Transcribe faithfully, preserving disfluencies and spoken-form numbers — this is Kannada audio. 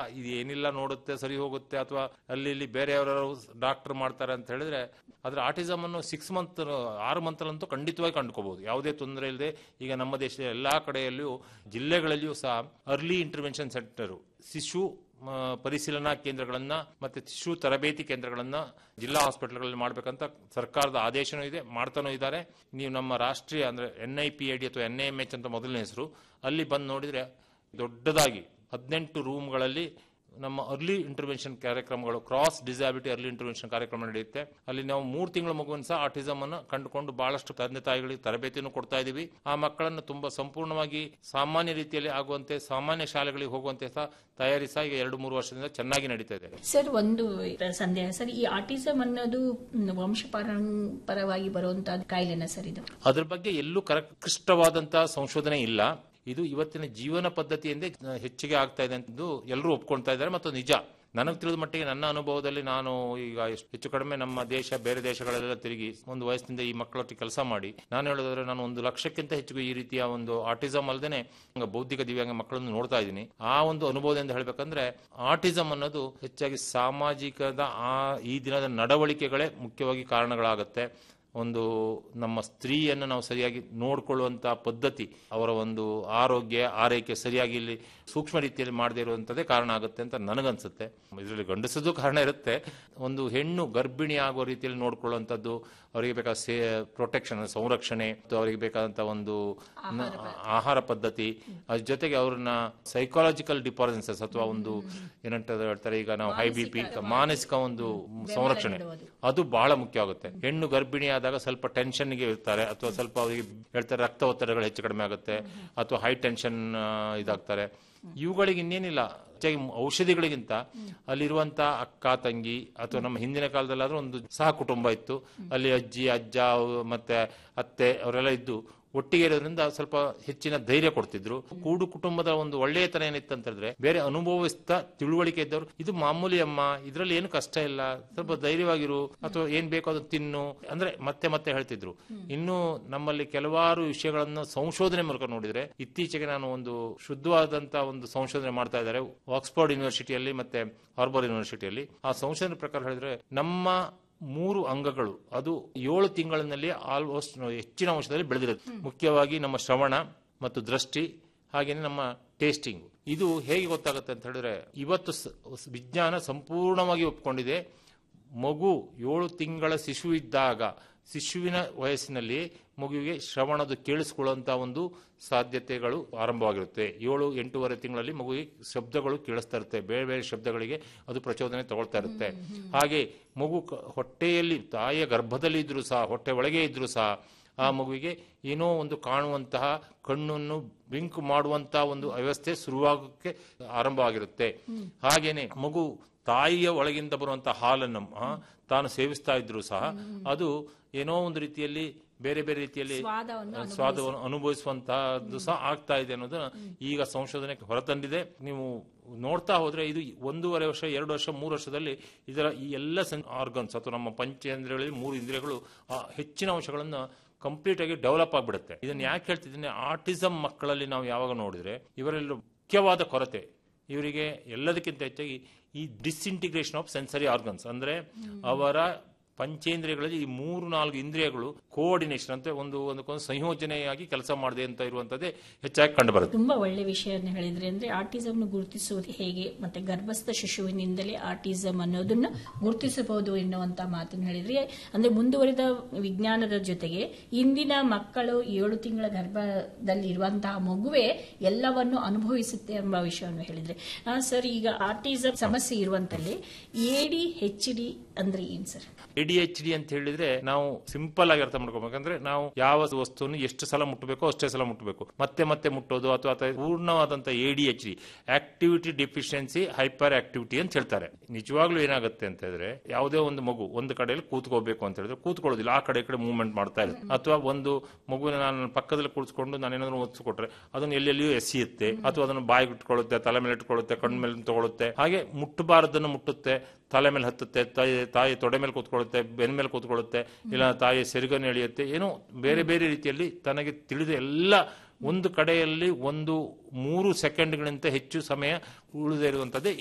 ಇದು ಏನಿಲ್ಲ ನೋಡುತ್ತೆ ಸರಿ ಹೋಗುತ್ತೆ ಅಥವಾ ಅಲ್ಲಿ ಇಲ್ಲಿ ಬೇರೆಯವರು ಡಾಕ್ಟರ್ ಮಾಡ್ತಾರೆ ಅಂತ ಹೇಳಿದ್ರೆ ಅದ್ರ ಆಟಿಸಮ್ ಅನ್ನು ಸಿಕ್ಸ್ ಮಂತ್ ಆರು ಮಂತಲ್ಲಂತೂ ಖಂಡಿತವಾಗಿ ಕಂಡುಕೋಬಹುದು, ಯಾವುದೇ ತೊಂದರೆ ಇಲ್ಲದೆ. ಈಗ ನಮ್ಮ ದೇಶದ ಎಲ್ಲಾ ಕಡೆಯಲ್ಲಿಯೂ ಜಿಲ್ಲೆಗಳಲ್ಲಿಯೂ ಸಹ ಅರ್ಲಿ ಇಂಟರ್ವೆನ್ಷನ್ ಸೆಂಟರ್, ಶಿಶು ಪರಿಶೀಲನಾ ಕೇಂದ್ರಗಳನ್ನ ಮತ್ತೆ ಶಿಶು ತರಬೇತಿ ಕೇಂದ್ರಗಳನ್ನ ಜಿಲ್ಲಾ ಹಾಸ್ಪಿಟಲ್ಗಳಲ್ಲಿ ಮಾಡ್ಬೇಕಂತ ಸರ್ಕಾರದ ಆದೇಶನೂ ಇದೆ, ಮಾಡ್ತಾನೂ ಇದ್ದಾರೆ. ನೀವು ನಮ್ಮ ರಾಷ್ಟ್ರೀಯ ಅಂದ್ರೆ N I P I D ಅಥವಾ ಎನ್ ಎ ಎಂ ಎಚ್ ಅಂತ ಮೊದಲನೇ ಹೆಸರು, ಅಲ್ಲಿ ಬಂದು ನೋಡಿದ್ರೆ ದೊಡ್ಡದಾಗಿ ಹದಿನೆಂಟು ರೂಮ್ಗಳಲ್ಲಿ ನಮ್ಮ ಅರ್ಲಿ ಇಂಟರ್ವೆನ್ಷನ್ ಕಾರ್ಯಕ್ರಮಗಳು, ಕ್ರಾಸ್ ಡಿಸಾಬಿಲಿಟಿ ಅರ್ಲಿ ಇಂಟರ್ವೆನ್ಷನ್ ಕಾರ್ಯಕ್ರಮ ನಡೆಯುತ್ತೆ. ಅಲ್ಲಿ ನಾವು ಮೂರು ತಿಂಗಳ ಮಗುವಿನ ಸಹ ಆಟಿಸಮ್ ಅನ್ನು ಕಂಡುಕೊಂಡು ಬಹಳಷ್ಟು ತಂದೆ ತಾಯಿಗಳಿಗೆ ತರಬೇತಿಯನ್ನು ಕೊಡ್ತಾ ಇದೀವಿ. ಆ ಮಕ್ಕಳನ್ನು ತುಂಬಾ ಸಂಪೂರ್ಣವಾಗಿ ಸಾಮಾನ್ಯ ರೀತಿಯಲ್ಲಿ ಆಗುವಂತೆ ಸಾಮಾನ್ಯ ಶಾಲೆಗಳಿಗೆ ಹೋಗುವಂತೆ ಸಹ ತಯಾರಿ ಸಹ ಈಗ ಎರಡು ಮೂರು ವರ್ಷದಿಂದ ಚೆನ್ನಾಗಿ ನಡೀತಾ ಇದೆ. ಸರ್, ಒಂದು ಸಂದೇಹ ಸರ್, ಈ ಆಟಿಸಮ್ ಅನ್ನೋದು ವಂಶ ಪಾರಂಪರವಾಗಿ ಬರುವಂತಹ ಕಾಯಿಲೆನ ಸರ್? ಇದು ಅದ್ರ ಬಗ್ಗೆ ಎಲ್ಲೂ ಕೃಷ್ಟವಾದಂತಹ ಸಂಶೋಧನೆ ಇಲ್ಲ. ಇದು ಇವತ್ತಿನ ಜೀವನ ಪದ್ಧತಿಯಿಂದೇ ಹೆಚ್ಚಿಗೆ ಆಗ್ತಾ ಇದೆ ಅಂತ ಎಲ್ಲರೂ ಒಪ್ಕೊಳ್ತಾ ಇದ್ದಾರೆ ಮತ್ತು ನಿಜ. ನನಗೆ ತಿಳಿದ ಮಟ್ಟಿಗೆ ನನ್ನ ಅನುಭವದಲ್ಲಿ ನಾನು ಈಗ ಹೆಚ್ಚು ಕಡಿಮೆ ನಮ್ಮ ದೇಶ ಬೇರೆ ದೇಶಗಳೆಲ್ಲ ತಿರುಗಿ ಒಂದು ವಯಸ್ಸಿನಿಂದ ಈ ಮಕ್ಕಳೊಟ್ಟಿಗೆ ಕೆಲಸ ಮಾಡಿ ನಾನು ಹೇಳೋದಾದ್ರೆ ನಾನು ಒಂದು ಲಕ್ಷಕ್ಕಿಂತ ಹೆಚ್ಚು ಈ ರೀತಿಯ ಒಂದು ಆಟಿಸಮ್ ಅಲ್ಲದೆ ಬೌದ್ಧಿಕ ದಿವ್ಯಾಂಗ ಮಕ್ಕಳನ್ನು ನೋಡ್ತಾ ಇದ್ದೀನಿ. ಆ ಒಂದು ಅನುಭವದಿಂದ ಹೇಳ್ಬೇಕಂದ್ರೆ ಆಟಿಸಮ್ ಅನ್ನೋದು ಹೆಚ್ಚಾಗಿ ಸಾಮಾಜಿಕದ ಆ ಈ ದಿನದ ನಡವಳಿಕೆಗಳೇ ಮುಖ್ಯವಾಗಿ ಕಾರಣಗಳಾಗುತ್ತೆ. ಒಂದು ನಮ್ಮ ಸ್ತ್ರೀಯನ್ನು ನಾವು ಸರಿಯಾಗಿ ನೋಡ್ಕೊಳ್ಳುವಂತಹ ಪದ್ಧತಿ, ಅವರ ಒಂದು ಆರೋಗ್ಯ ಆರೈಕೆ ಸರಿಯಾಗಿ ಇಲ್ಲಿ ಸೂಕ್ಷ್ಮ ರೀತಿಯಲ್ಲಿ ಮಾಡದೇ ಇರುವಂತದ್ದೇ ಕಾರಣ ಆಗುತ್ತೆ ಅಂತ ನನಗನ್ಸುತ್ತೆ. ಇದರಲ್ಲಿ ಗಂಡಸದ್ದು ಕಾರಣ ಇರುತ್ತೆ. ಒಂದು ಹೆಣ್ಣು ಗರ್ಭಿಣಿ ಆಗುವ ರೀತಿಯಲ್ಲಿ ನೋಡ್ಕೊಳ್ಳುವಂಥದ್ದು, ಅವರಿಗೆ ಬೇಕಾದ ಸೇ ಪ್ರೊಟೆಕ್ಷನ್ ಸಂರಕ್ಷಣೆ, ಅವರಿಗೆ ಬೇಕಾದಂತ ಒಂದು ಆಹಾರ ಪದ್ಧತಿ, ಅದ್ರ ಜೊತೆಗೆ ಅವ್ರನ್ನ ಸೈಕಾಲಜಿಕಲ್ ಡಿಪಾರ್ಟೆನ್ಸಸ್ ಅಥವಾ ಒಂದು ಏನಂತ ಹೇಳ್ತಾರೆ ಈಗ ನಾವು ಹೈ ಬಿ ಪಿ ಮಾನಸಿಕ ಒಂದು ಸಂರಕ್ಷಣೆ, ಅದು ಬಹಳ ಮುಖ್ಯ ಆಗುತ್ತೆ. ಹೆಣ್ಣು ಗರ್ಭಿಣಿ ಆದಾಗ ಸ್ವಲ್ಪ ಟೆನ್ಷನ್ಗೆ ಇರ್ತಾರೆ ಅಥವಾ ಸ್ವಲ್ಪ ಅವರಿಗೆ ಹೇಳ್ತಾರೆ ರಕ್ತ ಒತ್ತಡಗಳು ಹೆಚ್ಚು ಕಡಿಮೆ ಆಗುತ್ತೆ ಅಥವಾ ಹೈ ಟೆನ್ಷನ್ ಇದಾಗ್ತಾರೆ. ಇವುಗಳಿಗೆ ಇನ್ನೇನಿಲ್ಲ, ಹೆಚ್ಚಾಗಿ ಔಷಧಿಗಳಿಗಿಂತ ಅಲ್ಲಿರುವಂತ ಅಕ್ಕ ತಂಗಿ ಅಥವಾ ನಮ್ಮ ಹಿಂದಿನ ಕಾಲದಲ್ಲಾದ್ರೂ ಒಂದು ಸಹ ಕುಟುಂಬ ಇತ್ತು, ಅಲ್ಲಿ ಅಜ್ಜಿ ಅಜ್ಜ ಮತ್ತೆ ಅತ್ತೆ ಅವರೆಲ್ಲ ಇದ್ದು ಒಟ್ಟಿಗೆ ಇರೋದ್ರಿಂದ ಸ್ವಲ್ಪ ಹೆಚ್ಚಿನ ಧೈರ್ಯ ಕೊಡ್ತಿದ್ರು. ಕೂಡು ಕುಟುಂಬದ ಒಂದು ಒಳ್ಳೆಯತನ ಏನಿತ್ತು ಅಂತ ಹೇಳಿದ್ರೆ ಬೇರೆ ಅನುಭವಿಸ್ತ ತಿಳುವಳಿಕೆ ಇದ್ದವರು ಇದು ಮಾಮೂಲಿ ಅಮ್ಮ, ಇದ್ರಲ್ಲಿ ಏನು ಕಷ್ಟ ಇಲ್ಲ, ಸ್ವಲ್ಪ ಧೈರ್ಯವಾಗಿರು ಅಥವಾ ಏನ್ ಬೇಕೋ ಅದು ತಿನ್ನು ಅಂದ್ರೆ ಮತ್ತೆ ಮತ್ತೆ ಹೇಳ್ತಿದ್ರು. ಇನ್ನು ನಮ್ಮಲ್ಲಿ ಕೆಲವಾರು ವಿಷಯಗಳನ್ನು ಸಂಶೋಧನೆ ಮೂಲಕ ನೋಡಿದ್ರೆ, ಇತ್ತೀಚೆಗೆ ನಾನು ಒಂದು ಶುದ್ಧವಾದಂತ ಒಂದು ಸಂಶೋಧನೆ ಮಾಡ್ತಾ ಇದ್ದಾರೆ ಆಕ್ಸ್ಫರ್ಡ್ ಯೂನಿವರ್ಸಿಟಿಯಲ್ಲಿ ಮತ್ತೆ ಹಾರ್ಬರ್ ಯೂನಿವರ್ಸಿಟಿಯಲ್ಲಿ. ಆ ಸಂಶೋಧನೆ ಪ್ರಕಾರ ಹೇಳಿದ್ರೆ ನಮ್ಮ ಮೂರು ಅಂಗಗಳು ಅದು ಏಳು ತಿಂಗಳಿನಲ್ಲಿ ಆಲ್ಮೋಸ್ಟ್ ಹೆಚ್ಚಿನ ಅಂಶದಲ್ಲಿ ಬೆಳೆದಿರುತ್ತೆ. ಮುಖ್ಯವಾಗಿ ನಮ್ಮ ಶ್ರವಣ ಮತ್ತು ದೃಷ್ಟಿ, ಹಾಗೇನೆ ನಮ್ಮ ಟೇಸ್ಟಿಂಗ್. ಇದು ಹೇಗೆ ಗೊತ್ತಾಗುತ್ತೆ ಅಂತ ಹೇಳಿದ್ರೆ, ಇವತ್ತು ವಿಜ್ಞಾನ ಸಂಪೂರ್ಣವಾಗಿ ಒಪ್ಕೊಂಡಿದೆ, ಮಗು ಏಳು ತಿಂಗಳ ಶಿಶು ಇದ್ದಾಗ ಶಿಶುವಿನ ವಯಸ್ಸಿನಲ್ಲಿ ಮಗುವಿಗೆ ಶ್ರವಣದ ಕೇಳಿಸ್ಕೊಳ್ಳುವಂತ ಒಂದು ಸಾಧ್ಯತೆಗಳು ಆರಂಭವಾಗಿರುತ್ತೆ. ಏಳು ಎಂಟೂವರೆ ತಿಂಗಳಲ್ಲಿ ಮಗುವಿಗೆ ಶಬ್ದಗಳು ಕೇಳಿಸ್ತಾ ಇರುತ್ತೆ, ಬೇರೆ ಬೇರೆ ಶಬ್ದಗಳಿಗೆ ಅದು ಪ್ರಚೋದನೆ ತಗೊಳ್ತಾ ಇರುತ್ತೆ. ಹಾಗೆ ಮಗು ಹೊಟ್ಟೆಯಲ್ಲಿ ತಾಯಿಯ ಗರ್ಭದಲ್ಲಿ ಇದ್ರೂ ಸಹ, ಹೊಟ್ಟೆ ಒಳಗೆ ಇದ್ರೂ ಸಹ ಆ ಮಗುವಿಗೆ ಏನೋ ಒಂದು ಕಾಣುವಂತಹ, ಕಣ್ಣನ್ನು ಬ್ಲಿಂಕ್ ಮಾಡುವಂತಹ ಒಂದು ವ್ಯವಸ್ಥೆ ಶುರುವಾಗಕ್ಕೆ ಆರಂಭವಾಗಿರುತ್ತೆ. ಹಾಗೇನೆ ಮಗು ತಾಯಿಯ ಒಳಗಿಂದ ಬರುವಂತಹ ಹಾಲನ್ನು ತಾನು ಸೇವಿಸ್ತಾ ಇದ್ರು ಸಹ ಅದು ಏನೋ ಒಂದು ರೀತಿಯಲ್ಲಿ ಬೇರೆ ಬೇರೆ ರೀತಿಯಲ್ಲಿ ಸ್ವಾದವನ್ನು ಅನುಭವಿಸುವಂತಹದ್ದು ಸಹ ಆಗ್ತಾ ಇದೆ ಅನ್ನೋದನ್ನ ಈಗ ಸಂಶೋಧನೆ ಹೊರತಂದಿದೆ. ನೀವು ನೋಡ್ತಾ ಹೋದ್ರೆ ಇದು ಒಂದೂವರೆ ವರ್ಷ ಎರಡು ವರ್ಷ ಮೂರು ವರ್ಷದಲ್ಲಿ ಇದರ ಈ ಎಲ್ಲ ಆರ್ಗನ್ಸ್ ಅಥವಾ ನಮ್ಮ ಪಂಚೇಂದ್ರಿಯಗಳಲ್ಲಿ ಮೂರು ಇಂದ್ರಿಯಗಳು ಹೆಚ್ಚಿನ ಅಂಶಗಳನ್ನ ಕಂಪ್ಲೀಟ್ ಆಗಿ ಡೆವಲಪ್ ಆಗಿಬಿಡುತ್ತೆ. ಇದನ್ನ ಯಾಕೆ ಹೇಳ್ತಿದ್ದೀನಿ, ಆಟಿಸಮ್ ಮಕ್ಕಳಲ್ಲಿ ನಾವು ಯಾವಾಗ ನೋಡಿದ್ರೆ ಇವರೆಲ್ಲ ಮುಖ್ಯವಾದ ಕೊರತೆ ಇವರಿಗೆ ಎಲ್ಲದಕ್ಕಿಂತ ಹೆಚ್ಚಾಗಿ ಈ ಡಿಸ್ಇಂಟಿಗ್ರೇಷನ್ ಆಫ್ ಸೆನ್ಸರಿ ಆರ್ಗನ್ಸ್, ಅಂದ್ರೆ ಅವರ ಪಂಚೇಂದ್ರಿಯಗಳಲ್ಲಿ ಈ ಮೂರು ನಾಲ್ಕು ಇಂದ್ರಿಯಗಳು ಕೋಆರ್ಡಿನೇಷನ್ ಅಂತ ಒಂದು ಒಂದಕ್ಕೊಂದು ಸಂಯೋಜನೆಯಾಗಿ ಕೆಲಸ ಮಾಡದೆ ಅಂತ ಇರುವಂತದ್ದೇ ಹೆಚ್ಚಾಗಿ ಕಂಡು ಬರುತ್ತೆ. ತುಂಬಾ ಒಳ್ಳೆ ವಿಷಯವನ್ನು ಹೇಳಿದ್ರೆ, ಅಂದ್ರೆ ಆಟಿಸಮ್ ಗುರುತಿಸುವುದು ಹೇಗೆ ಮತ್ತೆ ಗರ್ಭಸ್ಥ ಶಿಶುವಿನಿಂದಲೇ ಆಟಿಸಮ್ ಅನ್ನೋದನ್ನ ಗುರುತಿಸಬಹುದು ಎನ್ನುವಂತ ಮಾತನ್ನು ಹೇಳಿದ್ರೆ, ಅಂದ್ರೆ ಮುಂದುವರಿದ ವಿಜ್ಞಾನದ ಜೊತೆಗೆ ಇಂದಿನ ಮಕ್ಕಳು ಏಳು ತಿಂಗಳ ಗರ್ಭದಲ್ಲಿ ಇರುವಂತಹ ಮಗುವೆ ಎಲ್ಲವನ್ನು ಅನುಭವಿಸುತ್ತೆ ಎಂಬ ವಿಷಯವನ್ನು ಹೇಳಿದ್ರೆ. ಸರ್, ಈಗ ಆಟಿಸಮ್ ಸಮಸ್ಯೆ ಇರುವಂತಲ್ಲಿ ಎ ಡಿ ಎಚ್ ಡಿ ಅಂದ್ರೆ ಏನ್ sir? A D H D ಅಂತ ಹೇಳಿದ್ರೆ ನಾವು ಸಿಂಪಲ್ ಆಗಿ ಅರ್ಥ ಮಾಡ್ಕೋಬೇಕಂದ್ರೆ, ನಾವು ಯಾವ ವಸ್ತುವನ್ನು ಎಷ್ಟು ಸಲ ಮುಟ್ಟಬೇಕೋ ಅಷ್ಟೇ ಸಲ ಮುಟ್ಟಬೇಕು, ಮತ್ತೆ ಮತ್ತೆ ಮುಟ್ಟೋದು ಅಥವಾ ಪೂರ್ಣವಾದಂತ A D H D activity deficiency hyper activity ಅಂತ ಹೇಳ್ತಾರೆ. ನಿಜವಾಗ್ಲೂ ಏನಾಗುತ್ತೆ ಅಂತ ಹೇಳಿದ್ರೆ, ಯಾವುದೇ ಒಂದು ಮಗು ಒಂದು ಕಡೆಯಲ್ಲಿ ಕೂತ್ಕೋಬೇಕು ಅಂತ ಹೇಳಿದ್ರೆ ಕೂತ್ಕೊಳ್ಳೋದಿಲ್ಲ, ಆ ಕಡೆ ಈ ಕಡೆ ಮೂವ್ಮೆಂಟ್ ಮಾಡ್ತಾ ಇರುತ್ತೆ. ಅಥವಾ ಒಂದು ಮಗುವಿನ ನಾನು ಪಕ್ಕದಲ್ಲಿ ಕೂತ್ಕೊಂಡು ನಾನು ಏನಾದ್ರು ಒತ್ಸ್ಕೊಟ್ರೆ ಅದನ್ನು ಎಲ್ಲೆಲ್ಲಿಯೂ ಎಸೆಯುತ್ತೆ, ಅಥವಾ ಅದನ್ನು ಬಾಯಿಗೆ ಇಟ್ಕೊಳ್ಳುತ್ತೆ, ತಲೆ ಮೇಲೆ ಇಟ್ಕೊಳ್ಳುತ್ತೆ, ಕಣ್ಣು ಮೇಲೆ ತಗೊಳುತ್ತೆ. ಹಾಗೆ ಮುಟ್ಟಬಾರದನ್ನು ಮುಟ್ಟುತ್ತೆ, ತಲೆ ಮೇಲೆ ಹತ್ತುತ್ತೆ, ತಾಯಿ ತಾಯಿ ತೊಡೆ ಮೇಲೆ ಕೂತ್ಕೊಳ್ಳುತ್ತೆ, ಬೆನ್ನ ಮೇಲೆ ಕೂತ್ಕೊಳ್ಳುತ್ತೆ, ಇಲ್ಲ ತಾಯಿ ಸೆರಗನ್ನು ಎಳೆಯುತ್ತೆ, ಏನೋ ಬೇರೆ ಬೇರೆ ರೀತಿಯಲ್ಲಿ ತನಗೆ ತಿಳಿದ ಎಲ್ಲ ಒಂದು ಕಡೆಯಲ್ಲಿ ಒಂದು ಮೂರು ಸೆಕೆಂಡ್ಗಳಿಂತ ಹೆಚ್ಚು ಸಮಯ ಉಳಿದಿರುವಂತದ್ದೇ